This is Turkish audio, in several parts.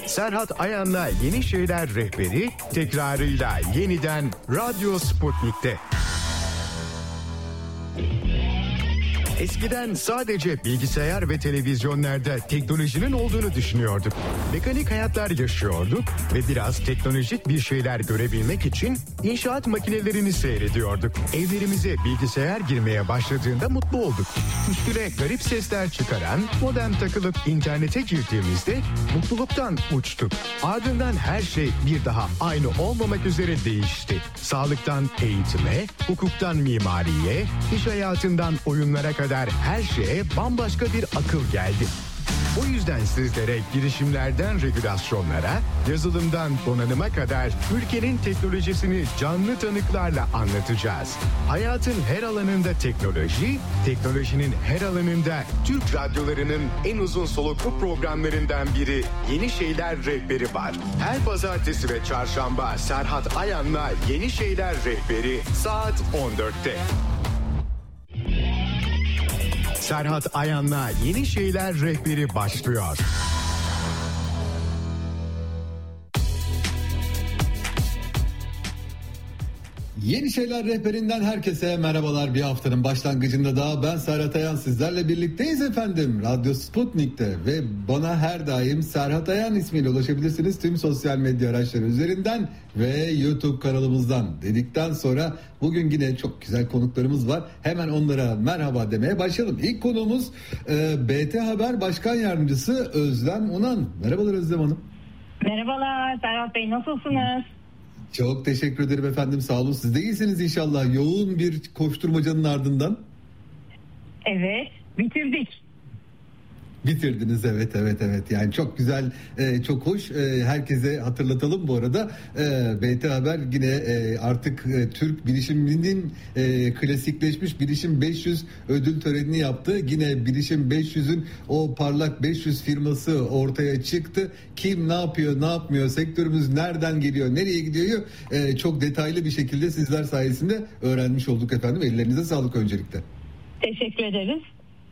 Serhat Ayan'la Yeni Şeyler Rehberi tekrarıyla yeniden Radyo Sputnik'te. Eskiden sadece bilgisayar ve televizyonlarda teknolojinin olduğunu düşünüyorduk. Mekanik hayatlar yaşıyorduk ve biraz teknolojik bir şeyler görebilmek için inşaat makinelerini seyrediyorduk. Evlerimize bilgisayar girmeye başladığında mutlu olduk. Üstüne garip sesler çıkaran modem takılıp internete girdiğimizde mutluluktan uçtuk. Ardından her şey bir daha aynı olmamak üzere değişti. Sağlıktan eğitime, hukuktan mimariye, iş hayatından oyunlara kadar her şeye bambaşka bir akıl geldi. O yüzden sizlere girişimlerden regülasyonlara, yazılımdan donanıma kadar ülkenin teknolojisini canlı tanıklarla anlatacağız. Hayatın her alanında teknoloji, teknolojinin her alanında Türk radyolarının en uzun soluklu programlarından biri Yeni Şeyler Rehberi var. Her pazartesi ve çarşamba Serhat Ayan'la Yeni Şeyler Rehberi saat 14'te. Serhat Ayan'la Yeni Şeyler Rehberi başlıyor. Yeni Şeyler Rehberinden herkese merhabalar. Bir haftanın başlangıcında da ben Serhat Ayan sizlerle birlikteyiz efendim. Radyo Sputnik'te ve bana her daim Serhat Ayan ismiyle ulaşabilirsiniz. Tüm sosyal medya araçları üzerinden ve YouTube kanalımızdan dedikten sonra bugün yine çok güzel konuklarımız var. Hemen onlara merhaba demeye başlayalım. İlk konuğumuz BT Haber Başkan Yardımcısı Özlem Unan. Merhabalar Özlem Hanım. Merhabalar Serhat Bey, nasılsınız? Çok teşekkür ederim efendim, sağ olun. Siz de iyisiniz inşallah, yoğun bir koşturmacanın ardından. Evet, bitirdik. Bitirdiniz, evet yani çok güzel, çok hoş. Herkese hatırlatalım bu arada, BT Haber yine artık Türk bilişiminin klasikleşmiş Bilişim 500 ödül törenini yaptı. Yine Bilişim 500'ün o parlak 500 firması ortaya çıktı. Kim ne yapıyor, ne yapmıyor, sektörümüz nereden geliyor, nereye gidiyor, çok detaylı bir şekilde sizler sayesinde öğrenmiş olduk efendim. Ellerinize sağlık öncelikle. Teşekkür ederiz.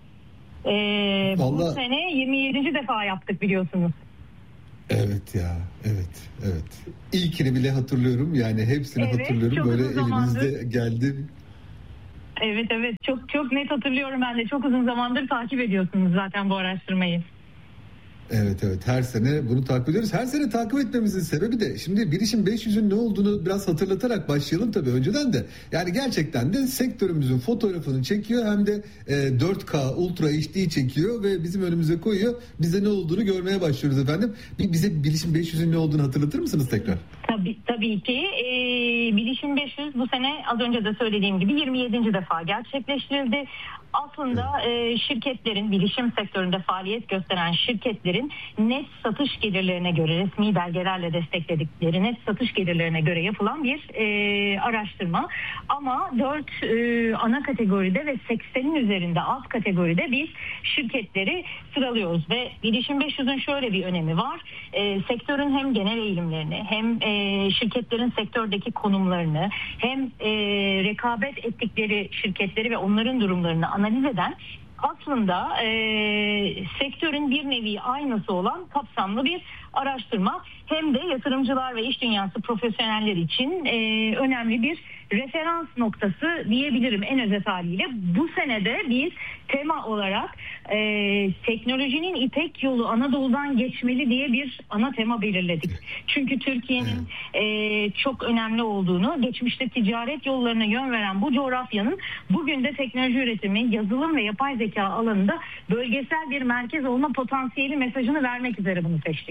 Bu sene 27. defa yaptık biliyorsunuz. Evet ya, evet. İlkini bile hatırlıyorum, yani hepsini hatırlıyorum. Böyle elimizde geldi. Evet, çok net hatırlıyorum ben de. Çok uzun zamandır takip ediyorsunuz zaten bu araştırmayı. Evet, her sene bunu takip ediyoruz. Her sene takip etmemizin sebebi de, şimdi Bilişim 500'ün ne olduğunu biraz hatırlatarak başlayalım tabii önceden de. Yani gerçekten de sektörümüzün fotoğrafını çekiyor, hem de 4K Ultra HD çekiyor ve bizim önümüze koyuyor. Bize ne olduğunu görmeye başlıyoruz efendim. Bize Bilişim 500'ün ne olduğunu hatırlatır mısınız tekrar? Tabii ki. Bilişim 500 bu sene az önce de söylediğim gibi 27. defa gerçekleştirildi. Aslında şirketlerin, bilişim sektöründe faaliyet gösteren şirketlerin net satış gelirlerine göre, resmi belgelerle destekledikleri net satış gelirlerine göre yapılan bir araştırma. Ama 4 ana kategoride ve 80'in üzerinde alt kategoride biz şirketleri sıralıyoruz ve Bilişim 500'ün şöyle bir önemi var. Sektörün hem genel eğilimlerini, hem şirketlerin sektördeki konumlarını, hem rekabet ettikleri şirketleri ve onların durumlarını analiz eden, aslında sektörün bir nevi aynası olan kapsamlı bir araştırma. Hem de yatırımcılar ve iş dünyası profesyoneller için önemli bir referans noktası diyebilirim en özet haliyle. Bu senede biz tema olarak teknolojinin İpek yolu Anadolu'dan geçmeli diye bir ana tema belirledik. Çünkü Türkiye'nin çok önemli olduğunu, geçmişte ticaret yollarına yön veren bu coğrafyanın bugün de teknoloji üretimi, yazılım ve yapay zeka alanında bölgesel bir merkez olma potansiyeli mesajını vermek üzere bunu seçtik.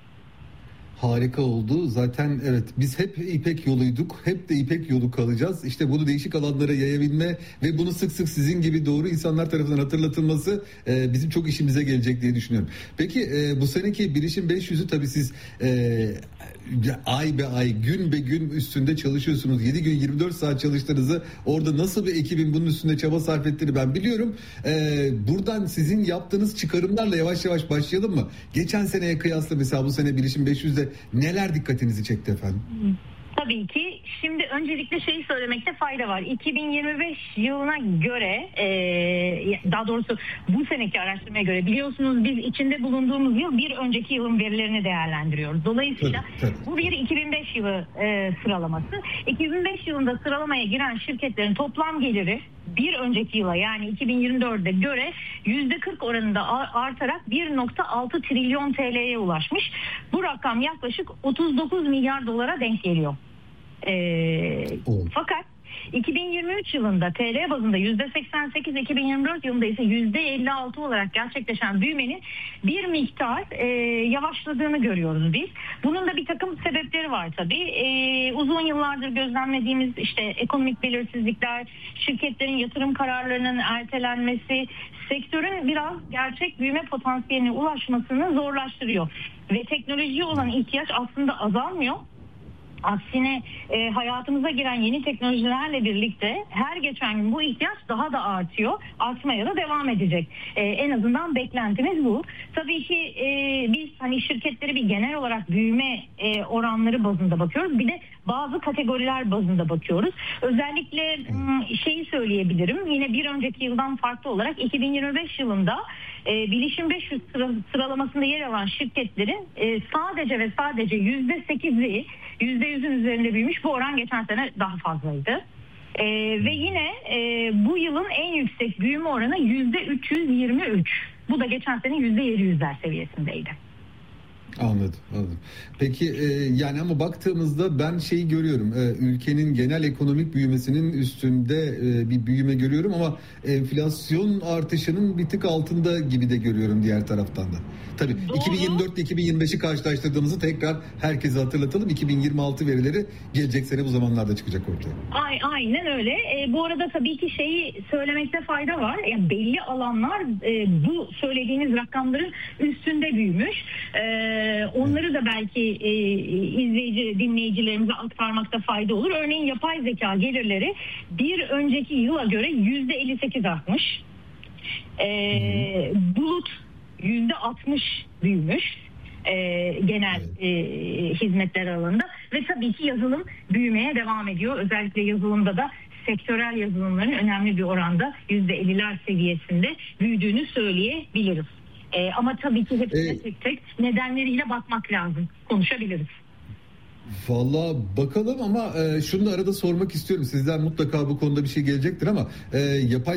Harika oldu. Zaten evet, biz hep İpek yoluyduk. Hep de İpek yolu kalacağız. İşte bunu değişik alanlara yayabilme ve bunu sık sık sizin gibi doğru insanlar tarafından hatırlatılması bizim çok işimize gelecek diye düşünüyorum. Peki bu seneki Bilişim 500'ü tabii siz ay be ay, gün be gün üstünde çalışıyorsunuz. 7 gün 24 saat çalıştığınızı, orada nasıl bir ekibin bunun üstünde çaba sarf ettiğini ben biliyorum. Buradan sizin yaptığınız çıkarımlarla yavaş yavaş başlayalım mı? Geçen seneye kıyasla mesela bu sene Bilişim 500'de neler dikkatinizi çekti efendim? Tabii ki. Şimdi öncelikle şeyi söylemekte fayda var. 2025 yılına göre, daha doğrusu bu seneki araştırmaya göre, biliyorsunuz biz içinde bulunduğumuz yıl bir önceki yılın verilerini değerlendiriyoruz. Dolayısıyla bu bir 2005 yılı sıralaması. 2005 yılında sıralamaya giren şirketlerin toplam geliri bir önceki yıla, yani 2024'e göre %40 oranında artarak 1.6 trilyon TL'ye ulaşmış. Bu rakam yaklaşık 39 milyar dolara denk geliyor. Fakat 2023 yılında TL bazında %88, 2024 yılında ise %56 olarak gerçekleşen büyümenin bir miktar yavaşladığını görüyoruz biz. Bunun da bir takım sebepleri var tabii. Uzun yıllardır gözlemlediğimiz işte ekonomik belirsizlikler, şirketlerin yatırım kararlarının ertelenmesi, sektörün biraz gerçek büyüme potansiyeline ulaşmasını zorlaştırıyor. Ve teknolojiye olan ihtiyaç aslında azalmıyor. Aksine hayatımıza giren yeni teknolojilerle birlikte her geçen gün bu ihtiyaç daha da artıyor. Artmaya da devam edecek. En azından beklentimiz bu. Tabii ki biz hani şirketleri bir genel olarak büyüme oranları bazında bakıyoruz. Bir de bazı kategoriler bazında bakıyoruz. Özellikle şeyi söyleyebilirim. Yine bir önceki yıldan farklı olarak 2025 yılında Bilişim 500 sıralamasında yer alan şirketlerin sadece ve sadece %8'i %100'ün üzerinde büyümüş. Bu oran geçen sene daha fazlaydı. Ve yine bu yılın en yüksek büyüme oranı %323. Bu da geçen sene %700'ler seviyesindeydi. Anladım. Peki yani ama baktığımızda ben şeyi görüyorum. Ülkenin genel ekonomik büyümesinin üstünde bir büyüme görüyorum ama enflasyon artışının bir tık altında gibi de görüyorum diğer taraftan da. Tabii 2024 ile 2025'i karşılaştırdığımızı tekrar herkese hatırlatalım. 2026 verileri gelecek sene bu zamanlarda çıkacak ortaya. Aynen öyle. Bu arada tabii ki şeyi söylemekte fayda var. Yani belli alanlar bu söylediğiniz rakamların üstünde büyümüş. Onları da belki dinleyicilerimize aktarmakta fayda olur. Örneğin yapay zeka gelirleri bir önceki yıla göre %58 artmış. Bulut %60 büyümüş genel hizmetler alanında ve tabii ki yazılım büyümeye devam ediyor. Özellikle yazılımda da sektörel yazılımların önemli bir oranda %50'ler seviyesinde büyüdüğünü söyleyebiliriz. Ama tabii ki hepsine tek tek nedenleriyle bakmak lazım. Konuşabiliriz. Vallahi bakalım ama şunu da arada sormak istiyorum. Sizden mutlaka bu konuda bir şey gelecektir ama yapay